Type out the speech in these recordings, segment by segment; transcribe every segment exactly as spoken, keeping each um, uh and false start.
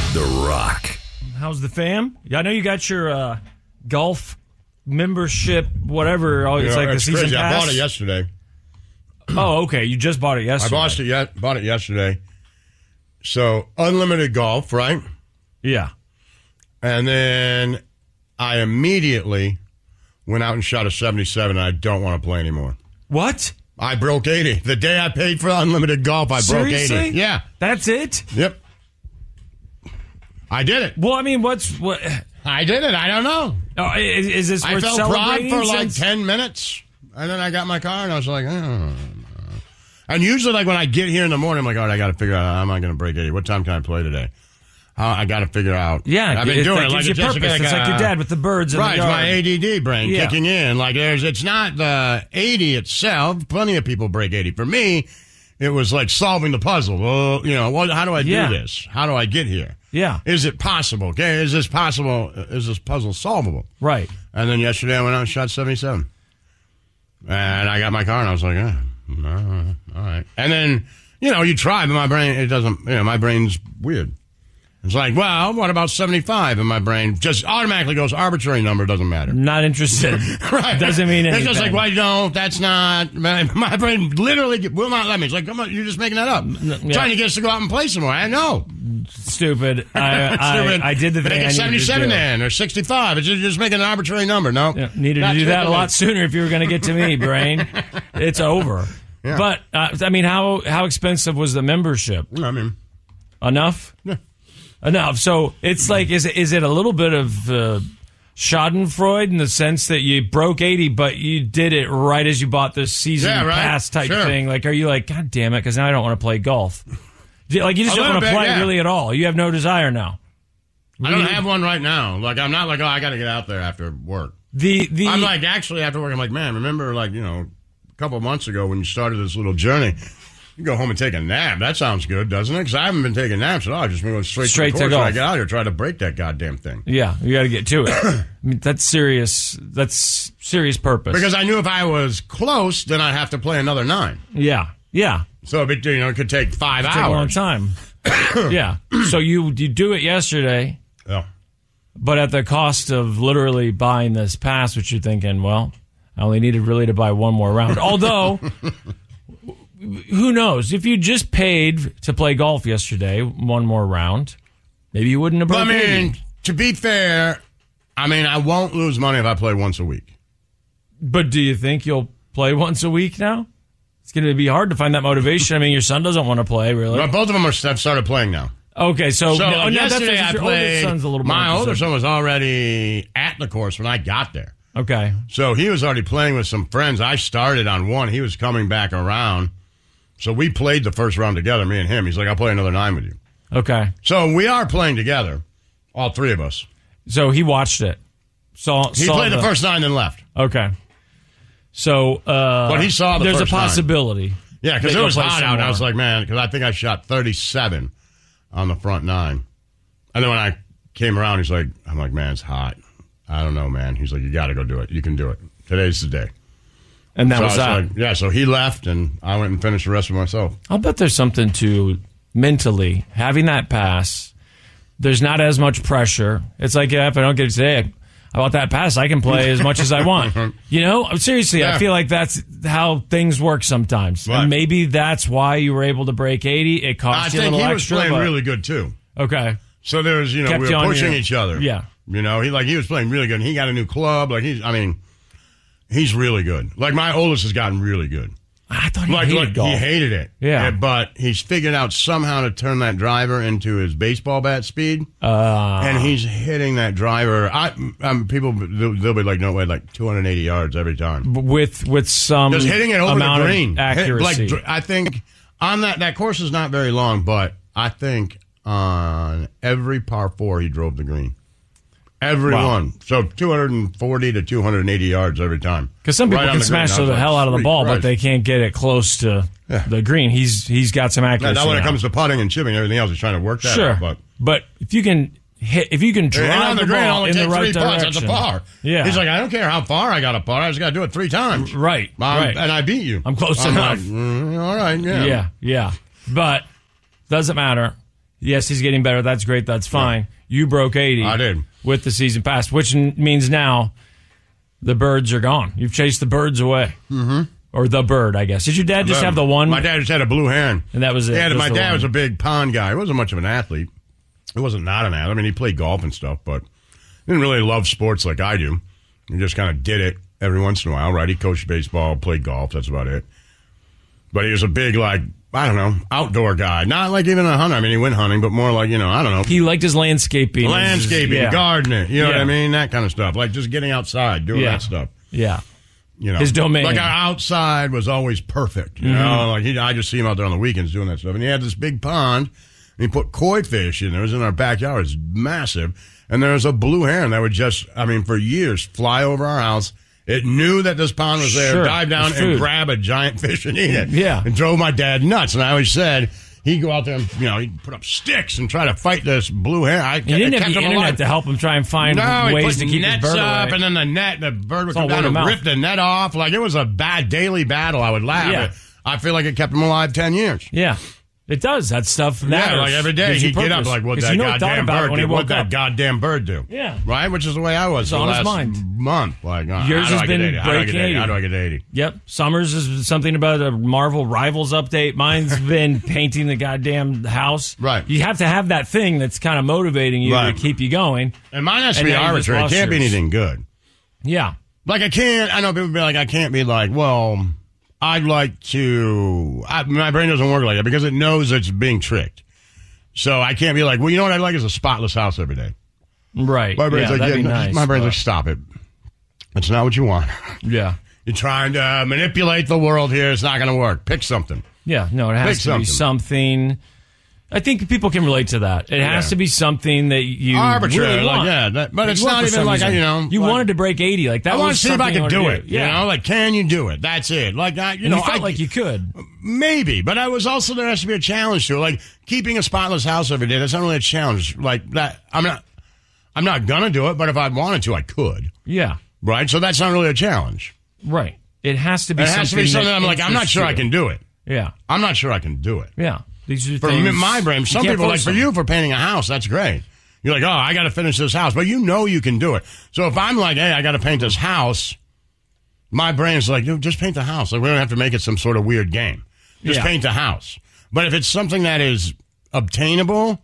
The Rock. How's the fam? I know you got your uh, golf membership, whatever. Oh, it's you know, like it's the season crazy. pass. I bought it yesterday. Oh, okay. You just bought it yesterday. I bought it, yet, bought it yesterday. So, unlimited golf, right? Yeah. And then I immediately went out and shot a seventy-seven, and I don't want to play anymore. What? I broke eighty. The day I paid for unlimited golf, I Seriously? broke eighty. Yeah. That's it? Yep. I did it. Well, I mean, what's... what? I did it. I don't know. Oh, is, is this I worth felt proud celebrating for like since- ten minutes, and then I got my car, and I was like, oh. And usually, like, when I get here in the morning, I'm like, all right, I got to figure out how am I going to break eighty? What time can I play today? How I got to figure out. Yeah, I've been it, doing that it. Like gives you it's just purpose. like, it's like uh, your dad with the birds in right, the it's yard. my A D D brain Yeah. kicking in. Like, there's, it's not the eighty itself. Plenty of people break eighty. For me, it was like solving the puzzle. Well, you know, what, how do I do Yeah. this? How do I get here? Yeah. Is it possible? Okay, is this possible? Is this puzzle solvable? Right. And then yesterday I went out and shot seventy-seven. And I got my car and I was like, eh, all right. And then, you know, you try, but my brain, it doesn't, you know, my brain's weird. It's like, well, what about seventy-five? And my brain just automatically goes, arbitrary number, doesn't matter. Not interested. Right. Doesn't mean anything. It's just like, well, no, that's not, my, my brain literally will not let me. It's like, come on, you're just making that up. yeah. Trying to get us to go out and play some more. I know. Stupid. I, Stupid. I, I did the thing Make I it needed seventy-seven to do. then, or sixty-five. It's just, just making an arbitrary number. No. Yeah, needed Not to do that a tripping lot it. sooner if you were going to get to me, brain. It's over. Yeah. But, uh, I mean, how how expensive was the membership? I mean, Enough? yeah. Enough. So it's like, is it, is it a little bit of uh, Schadenfreude in the sense that you broke eighty, but you did it right as you bought this season Yeah, right. pass type Sure. thing? Like, are you like, God damn it, because now I don't want to play golf? Do- Like, you just A don't want to little bit, play yeah. really at all. You have no desire now. I don't have one right now. Like, I'm not like, oh, I got to get out there after work. The the I'm like, actually, after work, I'm like, man, remember, like, you know, a couple of months ago when you started this little journey, you go home and take a nap. That sounds good, doesn't it? Because I haven't been taking naps at all. I've just been going straight, Straight to to the course when golf. I get out here, try to break that goddamn thing. Yeah, you got to get to it. I mean, that's serious. That's serious purpose. Because I knew if I was close, then I'd have to play another nine. yeah, yeah, So, it, you know, it could take five take a long hours. time. Yeah. So you you do it yesterday, Yeah. but at the cost of literally buying this pass, which you're thinking, well, I only needed really to buy one more round. Although, who knows? If you just paid to play golf yesterday, one more round, maybe you wouldn't have But, I broke mean, eighty. to be fair, I mean, I won't lose money if I play once a week. But do you think you'll play once a week now? It's going to be hard to find that motivation. I mean, your son doesn't want to play, really. But both of them are, have started playing now. Okay, so, So no, no, that's yesterday because I your older played. son's a little more My older interested. son was already at the course when I got there, Okay. so he was already playing with some friends. I started on one. He was coming back around, so we played the first round together, me and him. He's like, "I'll play another nine with you." Okay. So we are playing together, all three of us. So he watched it. Saw, He saw played the first nine, then left. Okay. So, uh, But he saw the there's first a nine. possibility. Yeah, because that it you'll was play hot some out. And I more. was like, man, because I think I shot thirty-seven on the front nine. And then when I came around, he's like, I'm like, man, it's hot. I don't know, man. He's like, you got to go do it. You can do it. Today's the day. And that so was I that. like, yeah, so he left, and I went and finished the rest of myself. I'll bet there's something to mentally having that pass. There's not as much pressure. It's like, yeah, if I don't get to say, I want that pass, I can play as much as I want. You know, seriously, Yeah. I feel like that's how things work sometimes. Right. And maybe that's why you were able to break eighty. It I cost you a think little he was extra. playing but- really good, too. Okay. So there was, you know, Kept we you were on pushing your- each other. Yeah. You know, he like he was playing really good. And he got a new club. Like, he's, I mean, he's really good. Like, my oldest has gotten really good. I thought he Like, hated like golf. he hated it. Yeah. But he's figured out somehow to turn that driver into his baseball bat speed. Uh, and he's hitting that driver. I, um, people, they'll, they'll be like, no way, like two hundred eighty yards every time. with with some Just hitting it over amount the green. of accuracy. Hit- like, I think on that, that course is not very long, but I think on every par four, he drove the green. Every Wow. one. So two hundred forty to two hundred eighty yards every time. Because some people Right on can the green. smash I was the like, hell out of the sweet ball, but Christ. they can't get it close to Yeah. the green. He's he's got some Now, accuracy. now when it now. comes to putting and chipping and everything else, he's trying to work that sure, out. But but if you can hit, if you can And drive on the, the green, ball I'll in take the right three putts at direction, the par. yeah, He's like, I don't care how far I got a putt. I just got to do it three times. right, Um, right, And I beat you. I'm close I'm enough. like, mm, all right, yeah. yeah, yeah, but doesn't matter. Yes, he's getting better. That's great. That's fine. Yeah. You broke eighty. I did. With the season pass, which n- means now the birds are gone. You've chased the birds away. Mm-hmm. Or the bird, I guess. Did your dad just have the one? My dad just had a blue heron. And that was it? Yeah, my dad one. was a big pond guy. He wasn't much of an athlete. He wasn't not an athlete. I mean, he played golf and stuff, but didn't really love sports like I do. He just kind of did it every once in a while, right? He coached baseball, played golf. That's about it. But he was a big, like, I don't know, outdoor guy. Not like even a hunter. I mean, he went hunting, but more like, you know, I don't know. He liked his landscaping. Landscaping, his, yeah. gardening, you know yeah. what I mean? That kind of stuff. Like just getting outside, doing yeah. that stuff. Yeah. You know, his domain. Like our outside was always perfect. You mm-hmm. know, like he, I just see him out there on the weekends doing that stuff. And he had this big pond, and he put koi fish in there. It was in our backyard. It's massive. And there was a blue heron that would just, I mean, for years, fly over our house. It knew that this pond was there, sure. dive down and grab a giant fish and eat it. Yeah. And drove my dad nuts. And I always said, he'd go out there and, you know, he'd put up sticks and try to fight this blue heron. I, he didn't I have the internet alive. to help him try and find no, ways to keep nets his bird up, away. and then the net, the bird would It's come down and mouth. rip the net off. Like, it was a bad daily battle. I would laugh. Yeah. I feel like it kept him alive ten years. Yeah. It does. That stuff matters. Yeah, like every day he'd get up like, what that you know goddamn bird do? What that up. goddamn bird do? Yeah. Right? Which is the way I was It's for the on his last mind. month. Like, uh, Yours has been How do I get breaking eighty? eighty. How do I get eighty? Yep. Summers is something about a Marvel Rivals update. Mine's been painting the goddamn house. Right. You have to have that thing that's kind of motivating you right. to keep you going. And mine has to and be arbitrary. It can't be anything good. Yeah. Like, I can't, I know people be like, I can't be like, well, I'd like to, I, my brain doesn't work like that because it knows it's being tricked. So I can't be like, well, you know what I'd like is a spotless house every day. Right. My brain's yeah, like, that'd yeah, be nice, my brain's but... like, stop it. That's not what you want. Yeah. You're trying to uh, manipulate the world here. It's not going to work. Pick something. Yeah. No, it has Pick to something. be something. I think people can relate to that. It has Yeah. to be something that you arbitrary, really like want. yeah. That, but Like, it's you want not for even some like reason. you know. You like, wanted to break eighty. Like that. I want to was see if I something could you do wanted it. to Yeah. You know, like can you do it? That's it. Like I, you And know, you felt I, like you could. Maybe, but I was also there has to be a challenge to it. Like keeping a spotless house every day. That's not really a challenge. Like that. I'm not. I'm not gonna do it, but if I wanted to, I could. Yeah. Right. So that's not really a challenge. Right. It has to be. It something has to be something. that I'm like, I'm not sure interests I can do it. you. Yeah. I'm not sure I can do it. Yeah. These are For things, me, my brain, some you can't people like force for them. you for painting a house. That's great. You're like, oh, I got to finish this house, but you know you can do it. So if I'm like, hey, I got to paint this house, my brain's like, dude, just paint the house. Like we don't have to make it some sort of weird game. Just Yeah. paint the house. But if it's something that is obtainable,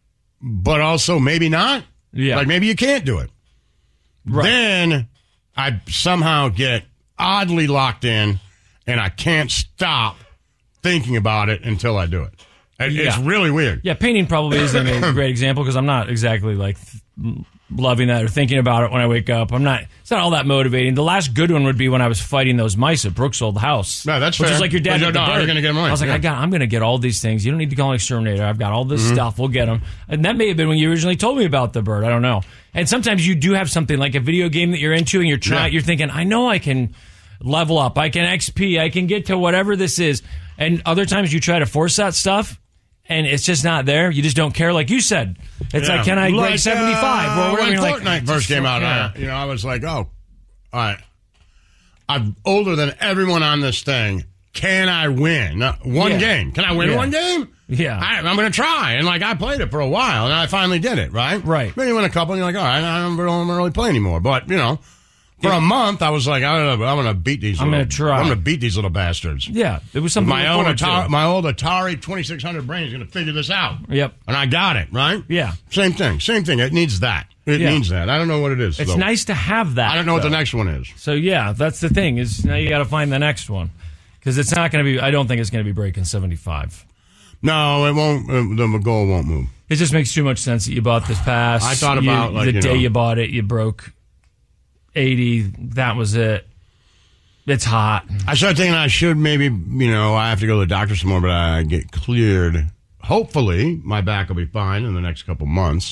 but also maybe not, Yeah. like maybe you can't do it, Right. then I somehow get oddly locked in, and I can't stop thinking about it until I do it. It- It's Yeah. really weird. Yeah, painting probably isn't a great example because I'm not exactly like th- loving that or thinking about it when I wake up. I'm not. It's not all that motivating. The last good one would be when I was fighting those mice at Brooks' old house. No, that's which fair. is like your dad. No, did the no, I was bird. gonna get 'em right, I was like, yeah. I got. I'm going to get all these things. You don't need to call an exterminator. I've got all this Mm-hmm. stuff. We'll get them. And that may have been when you originally told me about the bird. I don't know. And sometimes you do have something like a video game that you're into, and you're trying. Yeah. You're thinking, I know I can level up. I can X P. I can get to whatever this is. And other times you try to force that stuff. And it's just not there. You just don't care, like you said. It's Yeah. like, can I like, break seventy-five? Uh, Well, when you're Fortnite like, first came out, yeah. I, you know, I was like, oh, all right. I'm older than everyone on this thing. Can I win Uh, one Yeah. game? Can I win Yeah. one game? Yeah. I, I'm going to try. And like I played it for a while, and I finally did it. Right. Right. Then you win a couple, and you're like, all right, I don't, I don't really play anymore. But you know. For a month, I was like, I'm going to beat these. I'm little, gonna try. I'm going to beat these little bastards. Yeah, it was something. My to own look forward Atari, to. my old Atari twenty-six hundred brain is going to figure this out. Yep. And I got it, right? Yeah. Same thing. Same thing. It needs that. It Yeah. needs that. I don't know what it is. It's though. nice to have that. I don't know what the though. next one is. So yeah, that's the thing. Is now you got to find the next one because it's not going to be. I don't think it's going to be breaking seventy-five. No, it won't. Uh, the goal won't move. It just makes too much sense that you bought this pass. I thought You- about, like, the you day know- you bought it, you broke eighty. That was it. It's hot. I started thinking I should maybe, you know, I have to go to the doctor some more, but I get cleared. Hopefully, my back will be fine in the next couple months.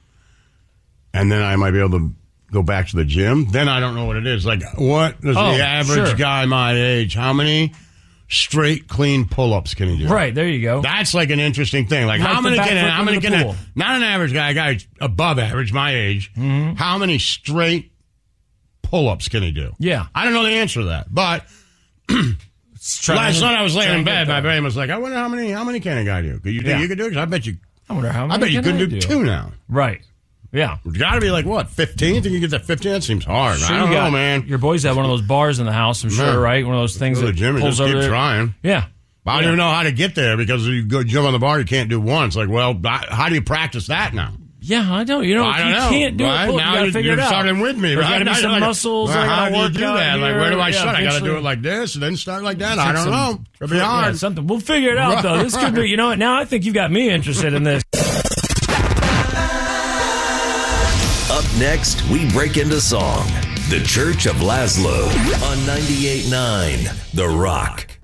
And then I might be able to go back to the gym. Then I don't know what it is. Like, what does Oh, the average sure. guy my age, how many straight, clean pull-ups can he do? Right there, you go. That's like an interesting thing. Like, Like how the many back can, flip how in many the can, pool. not an average guy, a guy above average, my age, Mm-hmm. how many straight pull-ups can he do? Yeah. I don't know the answer to that, but Try last to- night I was laying try in to get bed. My that. brain was like, I wonder how many how many can a guy do? Could you think Yeah. you could do it? 'Cause I bet you, I wonder how many I bet you can couldn't I do two now. Right. Yeah. It's got to be like, what, fifteen? Think you get that fifteen? That seems hard. Sure, I don't you got, know, man. Your boys have one of those bars in the house, I'm sure, Man. right? One of those things Go to that the gym and pulls just over keep there. trying. Yeah. But I don't Yeah. even know how to get there because you go jump on the bar, you can't do one. It's like, well, how do you practice that now? Yeah, I know. You know, I if don't you know. can't do right? it, pull, now you got to you're, figure you're it out. starting with me, There's right? got to be Now some you're like, muscles. well, I how gotta do you work do out that? Like, here. where do I Yeah, start? I got to do eventually- it like this and then start like that? Take I don't some- know. It'll be hard. Yeah, something. We'll figure it out, though. This could be, you know what? Now I think you've got me interested in this. Up next, we break into song. The Church of Laszlo on ninety-eight point nine The Rock.